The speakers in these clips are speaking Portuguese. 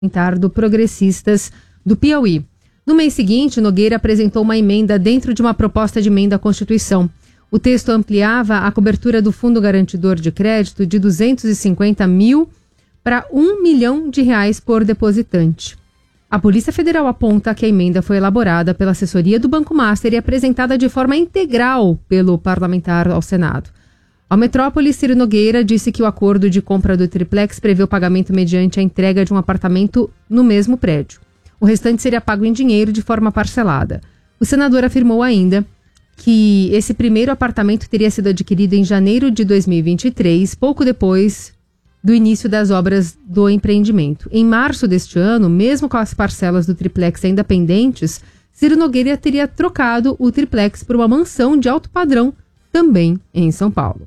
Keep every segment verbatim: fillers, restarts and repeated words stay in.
parlamentar do Progressistas do Piauí. No mês seguinte, Nogueira apresentou uma emenda dentro de uma proposta de emenda à Constituição. O texto ampliava a cobertura do Fundo Garantidor de Crédito de duzentos e cinquenta mil para um milhão de reais por depositante. A Polícia Federal aponta que a emenda foi elaborada pela assessoria do Banco Master e apresentada de forma integral pelo parlamentar ao Senado. Ao Metrópole, Ciro Nogueira disse que o acordo de compra do triplex prevê o pagamento mediante a entrega de um apartamento no mesmo prédio. O restante seria pago em dinheiro de forma parcelada. O senador afirmou ainda que esse primeiro apartamento teria sido adquirido em janeiro de dois mil e vinte e três, pouco depois do início das obras do empreendimento. Em março deste ano, mesmo com as parcelas do triplex ainda pendentes, Ciro Nogueira teria trocado o triplex por uma mansão de alto padrão, também em São Paulo.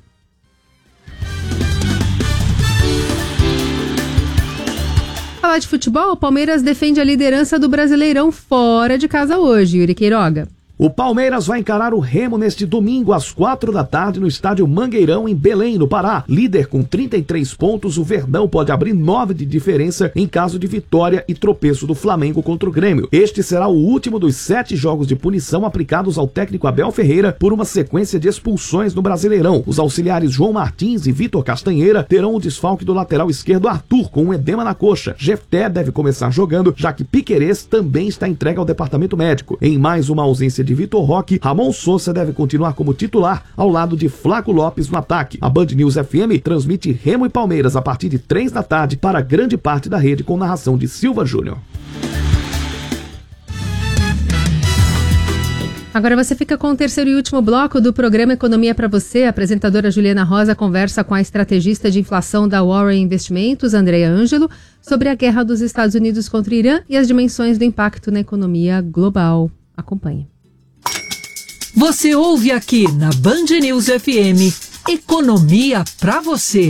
Falar de futebol, o Palmeiras defende a liderança do Brasileirão fora de casa hoje, Yuri Queiroga. O Palmeiras vai encarar o Remo neste domingo às quatro da tarde no estádio Mangueirão, em Belém, no Pará. Líder com trinta e três pontos, o Verdão pode abrir nove de diferença em caso de vitória e tropeço do Flamengo contra o Grêmio. Este será o último dos sete jogos de punição aplicados ao técnico Abel Ferreira por uma sequência de expulsões no Brasileirão. Os auxiliares João Martins e Vitor Castanheira terão o desfalque do lateral esquerdo Arthur, com um edema na coxa. Jefté deve começar jogando, já que Piquerez também está entregue ao departamento médico. Em mais uma ausência de Vitor Roque, Ramon Sousa deve continuar como titular ao lado de Flaco Lopes no ataque. A Band News F M transmite Remo e Palmeiras a partir de três da tarde para grande parte da rede, com narração de Silva Júnior. Agora você fica com o terceiro e último bloco do programa Economia para Você. A apresentadora Juliana Rosa conversa com a estrategista de inflação da Warren Investimentos, Andrea Ângelo, sobre a guerra dos Estados Unidos contra o Irã e as dimensões do impacto na economia global. Acompanhe. Você ouve aqui na Band News F M, Economia para Você.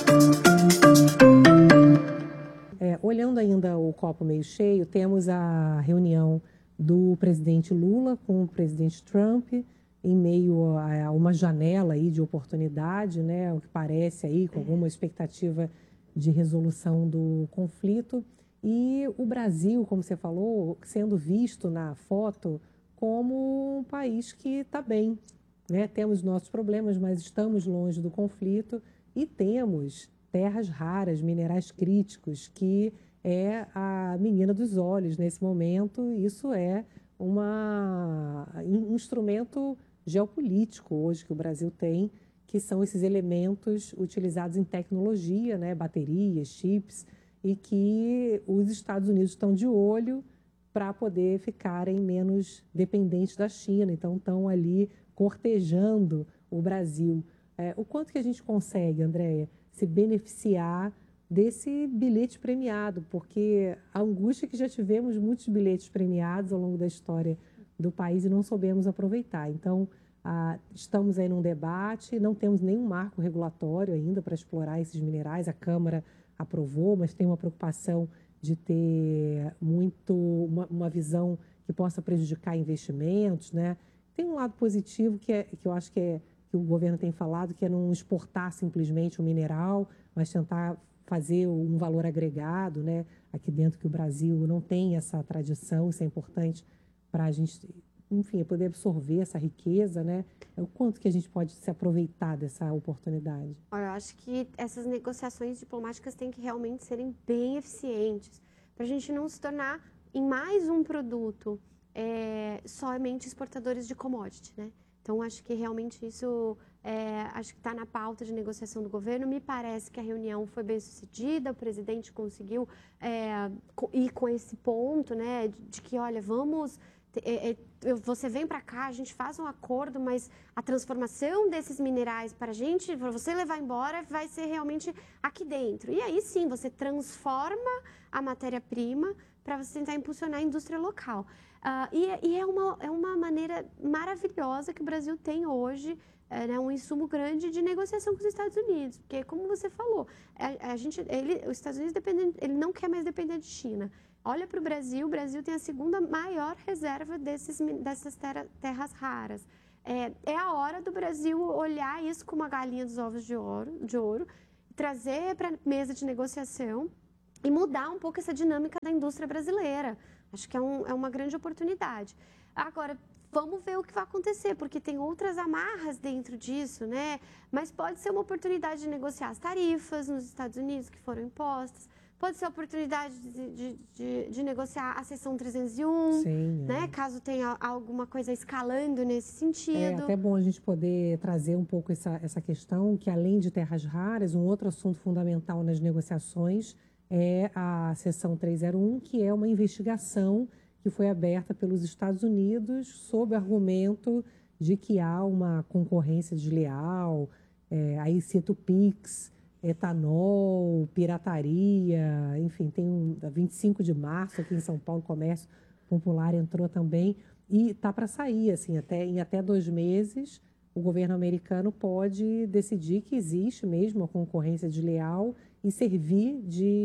É, olhando ainda o copo meio cheio, temos a reunião do presidente Lula com o presidente Trump em meio a uma janela aí de oportunidade, né, o que parece aí com alguma expectativa de resolução do conflito. E o Brasil, como você falou, sendo visto na foto como um país que está bem, né? Temos nossos problemas, mas estamos longe do conflito e temos terras raras, minerais críticos, que é a menina dos olhos nesse momento. Isso é uma, um instrumento geopolítico hoje que o Brasil tem, que são esses elementos utilizados em tecnologia, né? Baterias, chips, e que os Estados Unidos estão de olho para poder ficarem menos dependentes da China. Então, estão ali cortejando o Brasil. É, o quanto que a gente consegue, Andréia, se beneficiar desse bilhete premiado? Porque a angústia é que já tivemos muitos bilhetes premiados ao longo da história do país e não soubemos aproveitar. Então, ah, estamos aí num debate, não temos nenhum marco regulatório ainda para explorar esses minerais. A Câmara aprovou, mas tem uma preocupação de ter muito, uma, uma visão que possa prejudicar investimentos, né? Tem um lado positivo que, é, que eu acho que, é, que o governo tem falado, que é não exportar simplesmente o mineral, mas tentar fazer um valor agregado, né? Aqui dentro, que o Brasil não tem essa tradição, isso é importante para a gente, enfim, poder absorver essa riqueza, né? O quanto que a gente pode se aproveitar dessa oportunidade? Olha, eu acho que essas negociações diplomáticas têm que realmente serem bem eficientes, para a gente não se tornar em mais um produto é, somente exportadores de commodity, né? Então, acho que realmente isso é, acho que está na pauta de negociação do governo. Me parece que a reunião foi bem sucedida, o presidente conseguiu é, ir com esse ponto, né, de, de que, olha, vamos... É, é, você vem para cá, a gente faz um acordo, mas a transformação desses minerais para a gente, para você levar embora, vai ser realmente aqui dentro. E aí sim, você transforma a matéria-prima para você tentar impulsionar a indústria local. Uh, e e é, uma, é uma maneira maravilhosa que o Brasil tem hoje, é, né, um insumo grande de negociação com os Estados Unidos. Porque, como você falou, a, a gente, ele, os Estados Unidos dependem, ele não quer mais depender de China. Olha para o Brasil, o Brasil tem a segunda maior reserva desses, dessas terra, terras raras. É, é a hora do Brasil olhar isso como uma galinha dos ovos de ouro, de ouro, trazer para a mesa de negociação e mudar um pouco essa dinâmica da indústria brasileira. Acho que é, um, é uma grande oportunidade. Agora, vamos ver o que vai acontecer, porque tem outras amarras dentro disso, né? Mas pode ser uma oportunidade de negociar as tarifas nos Estados Unidos que foram impostas, pode ser a oportunidade de, de, de, de negociar a seção trezentos e um, Sim, né? é. Caso tenha alguma coisa escalando nesse sentido. É até bom a gente poder trazer um pouco essa, essa questão, que além de terras raras, um outro assunto fundamental nas negociações é a seção trezentos e um, que é uma investigação que foi aberta pelos Estados Unidos sob o argumento de que há uma concorrência desleal, é, aí cito o PIX, etanol, pirataria, enfim, tem um vinte e cinco de março aqui em São Paulo, Comércio Popular entrou também e está para sair, assim, até, em até dois meses o governo americano pode decidir que existe mesmo a concorrência desleal e servir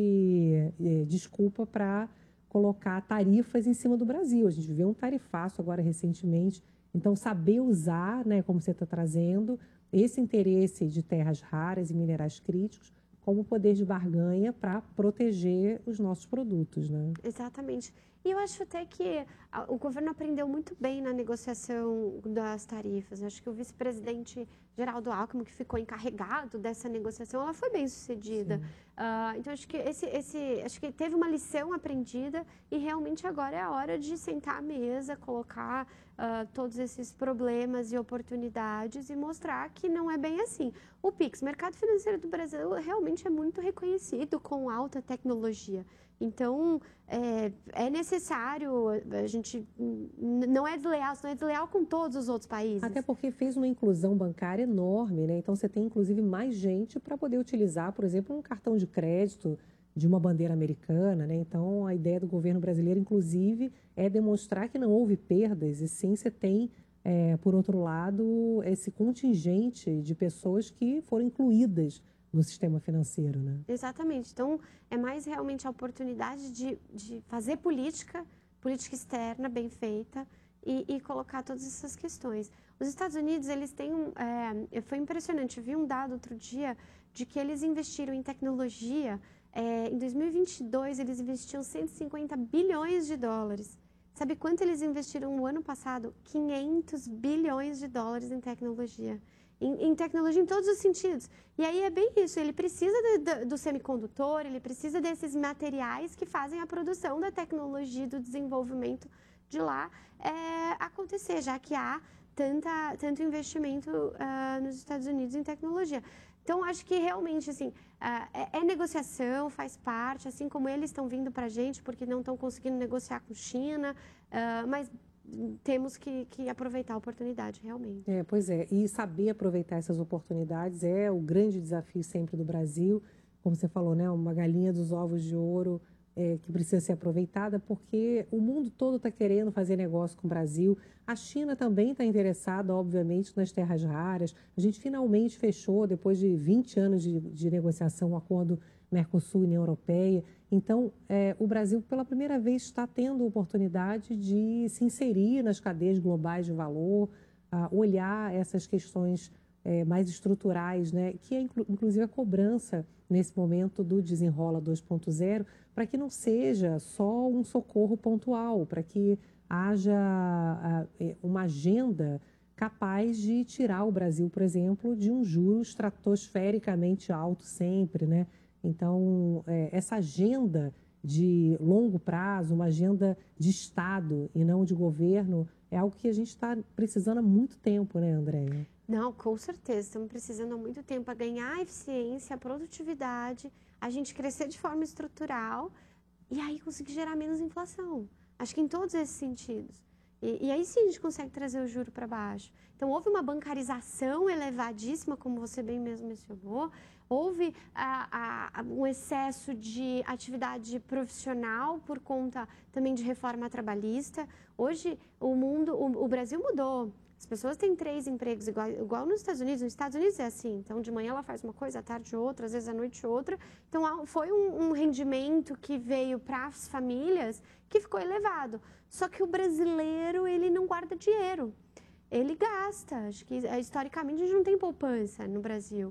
de eh, desculpa para colocar tarifas em cima do Brasil. A gente viveu um tarifaço agora recentemente, então saber usar, né, como você está trazendo, esse interesse de terras raras e minerais críticos como poder de barganha para proteger os nossos produtos, né? Exatamente. E eu acho até que a, o governo aprendeu muito bem na negociação das tarifas. Eu acho que o vice-presidente Geraldo Alckmin, que ficou encarregado dessa negociação, ela foi bem sucedida. Uh, então, acho que, esse, esse, acho que teve uma lição aprendida e realmente agora é a hora de sentar à mesa, colocar uh, todos esses problemas e oportunidades e mostrar que não é bem assim. O PIX, mercado financeiro do Brasil, realmente é muito reconhecido com alta tecnologia. Então, é, é necessário, a gente não é desleal, não é desleal com todos os outros países. Até porque fez uma inclusão bancária enorme, né? Então, você tem, inclusive, mais gente para poder utilizar, por exemplo, um cartão de crédito de uma bandeira americana, né? Então, a ideia do governo brasileiro, inclusive, é demonstrar que não houve perdas, e sim você tem, é, por outro lado, esse contingente de pessoas que foram incluídas no sistema financeiro, né? Exatamente. Então, é mais realmente a oportunidade de, de fazer política, política externa bem feita e, e colocar todas essas questões. Os Estados Unidos, eles têm um... É, foi impressionante, eu vi um dado outro dia de que eles investiram em tecnologia. É, em dois mil e vinte e dois, eles investiam cento e cinquenta bilhões de dólares. Sabe quanto eles investiram no ano passado? quinhentos bilhões de dólares em tecnologia. Em, em tecnologia em todos os sentidos. E aí é bem isso, ele precisa de, de, do semicondutor, ele precisa desses materiais que fazem a produção da tecnologia, do desenvolvimento de lá é, acontecer, já que há tanta, tanto investimento uh, nos Estados Unidos em tecnologia. Então, acho que realmente, assim, uh, é, é negociação, faz parte, assim como eles estão vindo para a gente, porque não estão conseguindo negociar com China, uh, mas temos que, que aproveitar a oportunidade, realmente. É, pois é, e saber aproveitar essas oportunidades é o grande desafio sempre do Brasil. Como você falou, né, uma galinha dos ovos de ouro é, que precisa ser aproveitada, porque o mundo todo está querendo fazer negócio com o Brasil. A China também está interessada, obviamente, nas terras raras. A gente finalmente fechou, depois de vinte anos de, de negociação, um acordo Mercosul-União Europeia. Então, é, o Brasil, pela primeira vez, está tendo a oportunidade de se inserir nas cadeias globais de valor, a olhar essas questões é, mais estruturais, né, que é, inclu inclusive, a cobrança, nesse momento, do Desenrola dois ponto zero, para que não seja só um socorro pontual, para que haja a, uma agenda capaz de tirar o Brasil, por exemplo, de um juro estratosfericamente alto sempre, né? Então, é, essa agenda de longo prazo, uma agenda de Estado e não de governo, é algo que a gente está precisando há muito tempo, né, Andréia? Não, com certeza. Estamos precisando há muito tempo para ganhar a eficiência, a produtividade, a gente crescer de forma estrutural e aí conseguir gerar menos inflação. Acho que em todos esses sentidos. E, e aí sim a gente consegue trazer o juro para baixo. Então, houve uma bancarização elevadíssima, como você bem mesmo mencionou. Houve a, a, um excesso de atividade profissional por conta também de reforma trabalhista. Hoje, o mundo, o, o Brasil mudou. As pessoas têm três empregos, igual, igual nos Estados Unidos. Nos Estados Unidos é assim. Então, de manhã ela faz uma coisa, à tarde outra, às vezes à noite outra. Então, foi um, um rendimento que veio para as famílias que ficou elevado. Só que o brasileiro, ele não guarda dinheiro. Ele gasta. Acho que, historicamente, a gente não tem poupança no Brasil.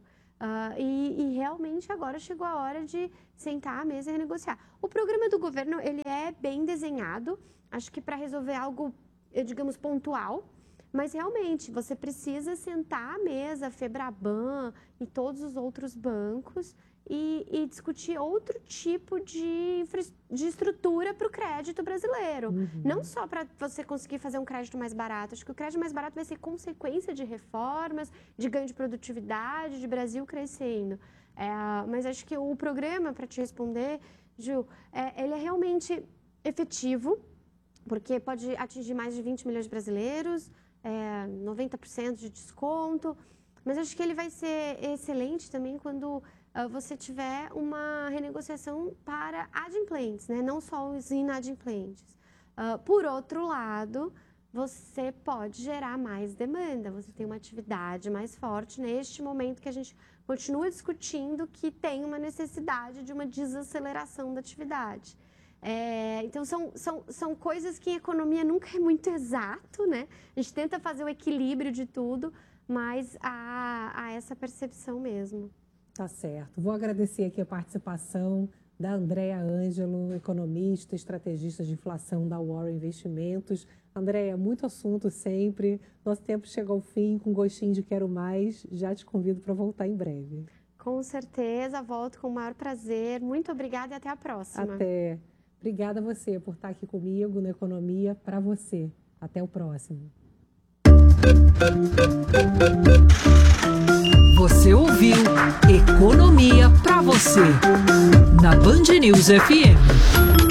Uh, e, e realmente agora chegou a hora de sentar à mesa e renegociar. O programa do governo, ele é bem desenhado, acho que para resolver algo, digamos, pontual, mas realmente você precisa sentar à mesa, a Febraban e todos os outros bancos e, e discutir outro tipo de, infra, de estrutura para o crédito brasileiro. Uhum. Não só para você conseguir fazer um crédito mais barato, acho que o crédito mais barato vai ser consequência de reformas, de ganho de produtividade, de Brasil crescendo. É, mas acho que o programa, para te responder, Ju, é, ele é realmente efetivo, porque pode atingir mais de vinte milhões de brasileiros, é, noventa por cento de desconto, mas acho que ele vai ser excelente também quando uh, você tiver uma renegociação para adimplentes, né? Não só os inadimplentes. Uh, por outro lado, você pode gerar mais demanda, você tem uma atividade mais forte neste momento que a gente continua discutindo que tem uma necessidade de uma desaceleração da atividade. É, então, são, são, são coisas que em economia nunca é muito exato, né? A gente tenta fazer o equilíbrio de tudo, mas há, há essa percepção mesmo. Tá certo. Vou agradecer aqui a participação da Andréa Ângelo, economista, estrategista de inflação da Warren Investimentos. Andréa, muito assunto sempre. Nosso tempo chegou ao fim, com gostinho de quero mais. Já te convido para voltar em breve. Com certeza, volto com o maior prazer. Muito obrigada e até a próxima. Até. Obrigada a você por estar aqui comigo na Economia para você. Até o próximo. Você ouviu Economia para você, na Band News F M.